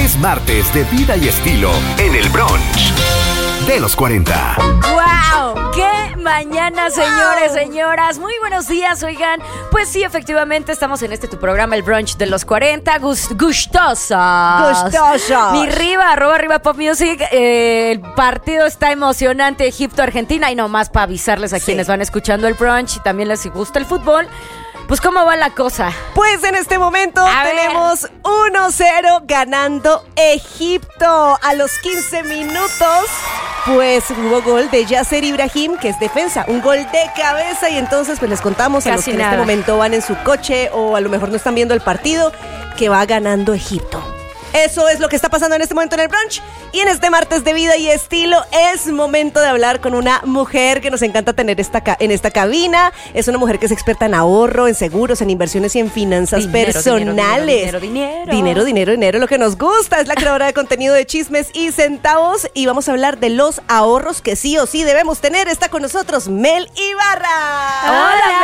Es martes de vida y estilo en el brunch de los 40. ¡Wow! ¡Qué mañana, señores, señoras! Muy buenos días, oigan. Pues sí, efectivamente, estamos en tu programa, el brunch de los 40. Gustosos. Mi Riva, @Riva Pop Music. El partido está emocionante, Egipto-Argentina. Y nomás para avisarles a quienes van escuchando el brunch y también les gusta el fútbol. Pues, ¿cómo va la cosa? Pues en este momento tenemos 1-0 ganando Egipto. A los 15 minutos, pues hubo gol de Yasser Ibrahim, que es defensa. Un gol de cabeza y entonces pues les contamos a los que en este momento van en su coche o a lo mejor no están viendo el partido, que va ganando Egipto. Eso es lo que está pasando en este momento en el brunch. Y en este martes de vida y estilo es momento de hablar con una mujer que nos encanta tener en esta cabina. Es una mujer que es experta en ahorro, en seguros, en inversiones y en finanzas personales. Dinero, lo que nos gusta. Es la creadora de contenido de Chismes y Centavos. Y vamos a hablar de los ahorros que sí o sí debemos tener. Está con nosotros Mel Ibarra. ¡Hola,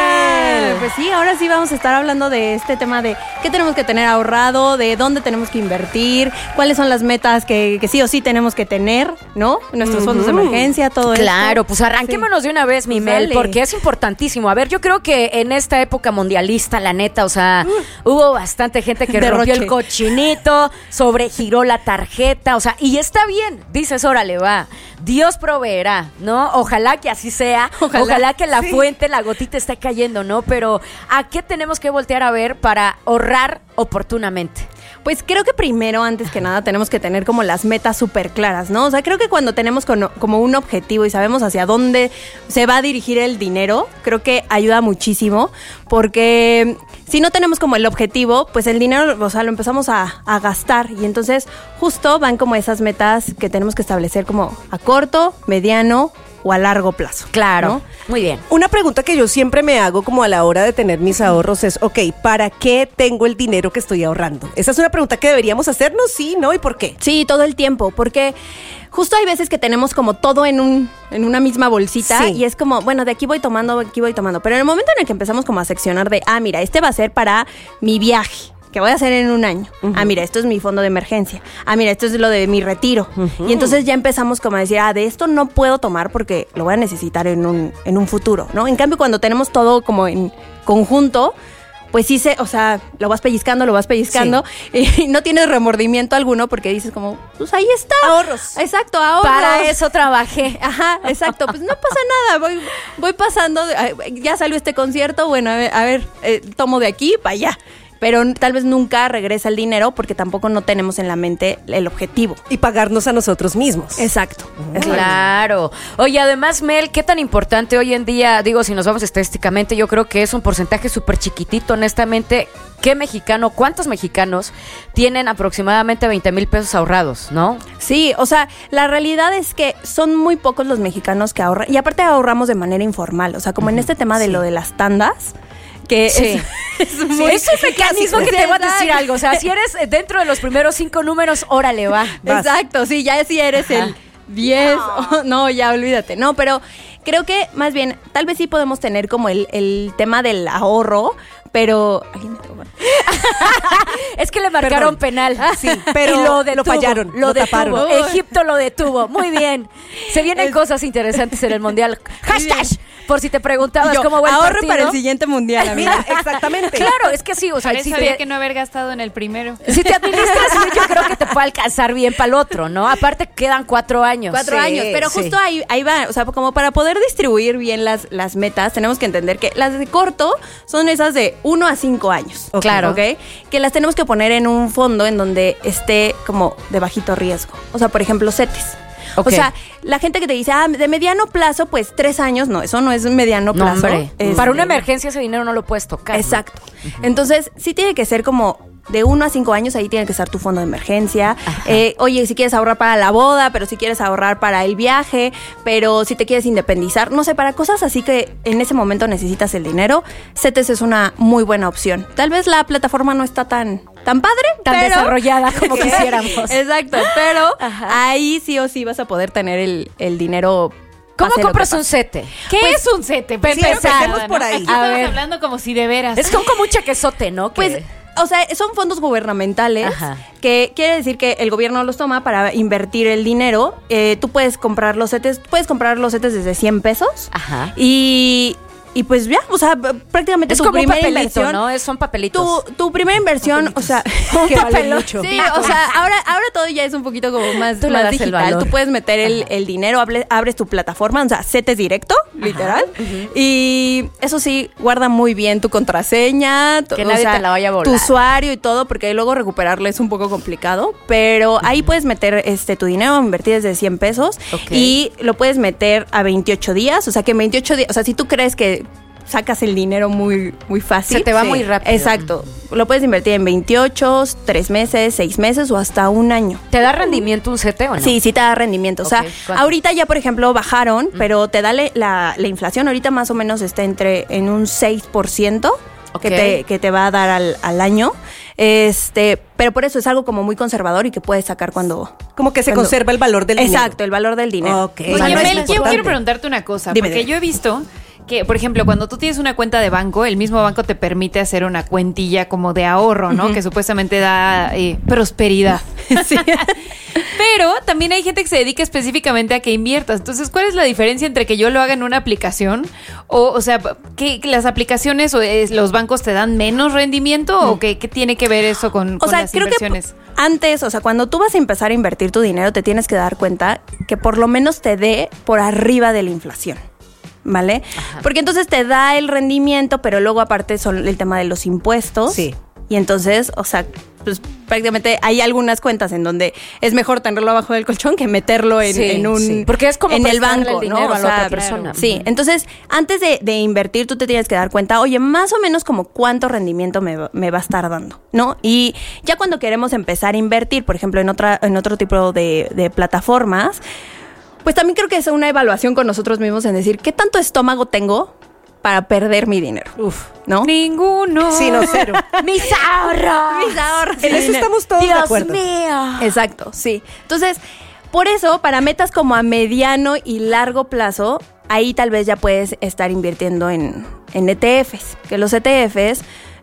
Mel! Pues sí, ahora sí vamos a estar hablando de este tema de qué tenemos que tener ahorrado, de dónde tenemos que invertir, cuáles son las metas que sí o sí tenemos que tener, ¿no? Nuestros fondos de emergencia, todo eso. Claro, pues arranquémonos de una vez, mi Mel, porque es importantísimo. A ver, yo creo que en esta época mundialista, la neta, o sea, hubo bastante gente que rompió el cochinito, sobregiró la tarjeta, o sea, y está bien, dices, órale, va, Dios proveerá, ¿no? Ojalá que así sea, ojalá que la fuente, la gotita esté cayendo, ¿no? Pero ¿a qué tenemos que voltear a ver para ahorrar oportunamente? Pues creo que primero, antes que nada, tenemos que tener como las metas súper claras, ¿no? O sea, creo que cuando tenemos como un objetivo y sabemos hacia dónde se va a dirigir el dinero, creo que ayuda muchísimo, porque si no tenemos como el objetivo, pues el dinero, o sea, lo empezamos a gastar, y entonces justo van como esas metas que tenemos que establecer como a corto, mediano o a largo plazo. Claro, ¿no? Muy bien. Una pregunta que yo siempre me hago como a la hora de tener mis ahorros es, ¿para qué tengo el dinero que estoy ahorrando? Esa es una pregunta que deberíamos hacernos, ¿sí, no? ¿Y por qué? Sí, todo el tiempo, porque justo hay veces que tenemos como todo en una misma bolsita, y es como, bueno, de aquí voy tomando, pero en el momento en el que empezamos como a seccionar de, mira, este va a ser para mi viaje que voy a hacer en un año. Mira, esto es mi fondo de emergencia. Mira, esto es lo de mi retiro. Y entonces ya empezamos como a decir, de esto no puedo tomar porque lo voy a necesitar en un futuro, ¿no? En cambio, cuando tenemos todo como en conjunto, pues sí o sea, lo vas pellizcando y no tienes remordimiento alguno porque dices como, pues ahí está. Ahorros. Exacto, ahorros. Para eso trabajé. Ajá, exacto. Pues no pasa nada, voy pasando, ya salió este concierto, bueno, a ver, tomo de aquí para allá. Pero tal vez nunca regresa el dinero porque tampoco no tenemos en la mente el objetivo. Y pagarnos a nosotros mismos. Exacto. Claro. Oye, además, Mel, ¿qué tan importante hoy en día? Digo, si nos vamos estadísticamente, yo creo que es un porcentaje súper chiquitito, honestamente. ¿Cuántos mexicanos tienen aproximadamente 20,000 pesos ahorrados, no? Sí, o sea, la realidad es que son muy pocos los mexicanos que ahorran. Y aparte ahorramos de manera informal. O sea, como en este tema de lo de las tandas, que es un mecanismo que te voy a decir algo. O sea, si eres dentro de los primeros 5 números, órale, va. Exacto, sí, ya si eres el 10, no, ya olvídate. No, pero creo que más bien, tal vez sí podemos tener como el tema del ahorro, pero es que le marcaron penal. Sí, pero lo fallaron, lo taparon. Egipto lo detuvo. Muy bien. Se vienen cosas interesantes en el mundial. Hashtag. Por si te preguntabas cómo va el ahorro partido. para el siguiente mundial, amiga. Exactamente. Claro, es que sí, o sea, si había que no haber gastado en el primero. Si te administras bien, yo creo que te puede alcanzar bien para el otro, ¿no? Aparte quedan 4 años. 4 años, pero justo ahí va, o sea, como para poder distribuir bien las metas, tenemos que entender que las de corto son esas de 1 a 5 años. Claro. ¿Ok? Que las tenemos que poner en un fondo en donde esté como de bajito riesgo. O sea, por ejemplo, CETES. Okay. O sea, la gente que te dice, de mediano plazo, pues 3 años, no, eso no es mediano plazo. No, hombre. Para una emergencia ese dinero no lo puedes tocar. Exacto. ¿No? Entonces, sí tiene que ser como de 1 a 5 años, ahí tiene que estar tu fondo de emergencia. Oye, si quieres ahorrar para la boda, pero si quieres ahorrar para el viaje, pero si te quieres independizar, no sé, para cosas así que en ese momento necesitas el dinero, CETES es una muy buena opción. Tal vez la plataforma no está tan padre, tan desarrollada como quisiéramos. Exacto, pero ahí sí o sí vas a poder tener el dinero. ¿Cómo compras un CETE? ¿Qué es un CETE? Empecemos por ahí. Aquí estamos hablando como si de veras. Es como un chequezote, ¿no? Pues O sea, son fondos gubernamentales. Ajá. Que quiere decir que el gobierno los toma para invertir el dinero. Tú puedes comprar los CETES desde 100 pesos. Ajá. Y pues ya, o sea, prácticamente es tu como primera un papelito, inversión, ¿no? Son papelitos. Tu primera inversión, o sea, que vale mucho. Sí, o sea, ahora todo ya es un poquito como más digital. Tú puedes meter el dinero, abres tu plataforma, o sea, CETES directo, literal. Uh-huh. Y eso sí, guarda muy bien tu contraseña, que nadie te la vaya a volar. Tu usuario y todo, porque luego recuperarle es un poco complicado. Pero ahí puedes meter tu dinero, invertir desde 100 pesos. Okay. Y lo puedes meter a 28 días. O sea, que en 28 días, o sea, si tú crees que sacas el dinero muy, muy fácil. Se te va muy rápido. Exacto. Lo puedes invertir en 28, 3 meses, 6 meses o hasta un año. ¿Te da rendimiento un CETE o no? Sí, sí te da rendimiento. Okay. O sea, ¿cuánto? Ahorita ya, por ejemplo, bajaron, pero te da la inflación. Ahorita más o menos está en un 6%. Okay. que te va a dar al año. Pero por eso es algo como muy conservador y que puedes sacar cuando... Como que se conserva el valor del dinero. Exacto, el valor del dinero. Okay. Oye, Mel, yo quiero preguntarte una cosa. Dime. Porque yo he visto que, por ejemplo, cuando tú tienes una cuenta de banco, el mismo banco te permite hacer una cuentilla como de ahorro, ¿no? Uh-huh. Que supuestamente da prosperidad. Sí. Pero también hay gente que se dedica específicamente a que inviertas. Entonces, ¿cuál es la diferencia entre que yo lo haga en una aplicación? O sea, ¿que las aplicaciones o los bancos te dan menos rendimiento? ¿O qué tiene que ver eso con las inversiones? Que antes, o sea, cuando tú vas a empezar a invertir tu dinero, te tienes que dar cuenta que por lo menos te dé por arriba de la inflación. ¿Vale? Ajá. Porque entonces te da el rendimiento, pero luego aparte son el tema de los impuestos. Sí. Y entonces, o sea, pues prácticamente hay algunas cuentas en donde es mejor tenerlo abajo del colchón que meterlo en un... Sí. Porque es como en el banco, el ¿no? dinero a la otra persona. Claro. Sí, entonces, antes de invertir, tú te tienes que dar cuenta, oye, más o menos como cuánto rendimiento me va a estar dando, ¿no? Y ya cuando queremos empezar a invertir, por ejemplo, en otro tipo de plataformas, pues también creo que es una evaluación con nosotros mismos en decir, ¿qué tanto estómago tengo para perder mi dinero? ¿No? Ninguno. Sí, no, cero. Mis ahorros. En eso estamos todos de acuerdo. Dios mío. Exacto, sí. Entonces, por eso, para metas como a mediano y largo plazo, ahí tal vez ya puedes estar invirtiendo en ETFs. Que los ETFs...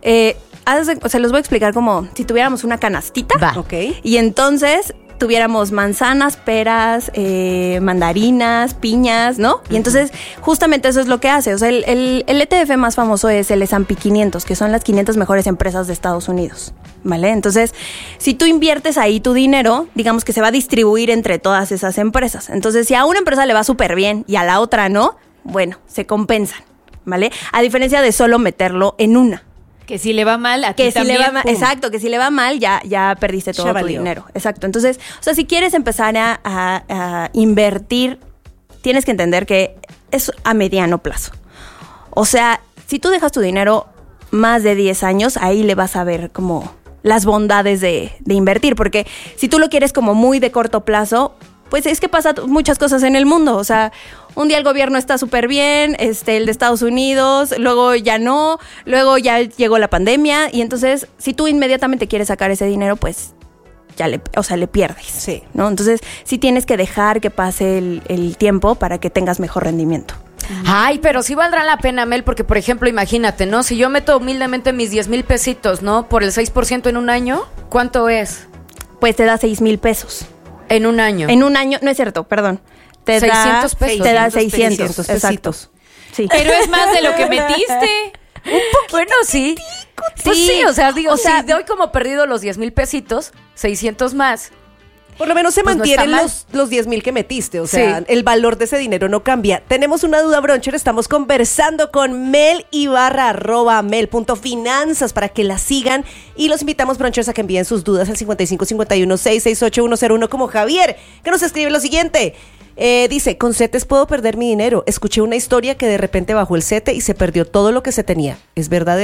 se los voy a explicar como si tuviéramos una canastita. Va. Okay. Y entonces tuviéramos manzanas, peras, mandarinas, piñas, ¿no? Y entonces justamente eso es lo que hace. O sea, el ETF más famoso es el S&P 500, que son las 500 mejores empresas de Estados Unidos, ¿vale? Entonces, si tú inviertes ahí tu dinero, digamos que se va a distribuir entre todas esas empresas. Entonces, si a una empresa le va súper bien y a la otra no, bueno, se compensan, ¿vale? A diferencia de solo meterlo en una. Que si le va mal, a ti también. Exacto, que si le va mal, ya perdiste todo tu dinero. Exacto. Entonces, o sea, si quieres empezar a invertir, tienes que entender que es a mediano plazo. O sea, si tú dejas tu dinero más de 10 años, ahí le vas a ver como las bondades de invertir. Porque si tú lo quieres como muy de corto plazo, pues es que pasa muchas cosas en el mundo. O sea, un día el gobierno está súper bien, el de Estados Unidos, luego ya no, luego ya llegó la pandemia. Y entonces, si tú inmediatamente quieres sacar ese dinero, pues ya le pierdes. Sí. ¿No? Entonces, sí tienes que dejar que pase el tiempo para que tengas mejor rendimiento. Ay, pero sí valdrá la pena, Mel, porque, por ejemplo, imagínate, ¿no? Si yo meto humildemente mis 10,000 pesitos, ¿no? Por el 6% en un año, ¿cuánto es? Pues te da 6,000 pesos. En un año. En un año, no es cierto, perdón. Te 600 pesos. Te da 600 exacto. Sí. Pero es más de lo que metiste. Un poquito. Bueno, sí. Pues sí, o sea, digo, si doy como perdido los 10,000 pesitos, 600 más. Por lo menos se pues mantienen no los 10,000 que metiste, o sea, sí. El valor de ese dinero no cambia. Tenemos una duda, Broncher, estamos conversando con Mel Ibarra, @mel.finanzas, para que la sigan, y los invitamos, Bronchers, a que envíen sus dudas al 5551-668-101, como Javier, que nos escribe lo siguiente. Dice, con CETES puedo perder mi dinero. Escuché una historia que de repente bajó el CETE y se perdió todo lo que se tenía. ¿Es verdad?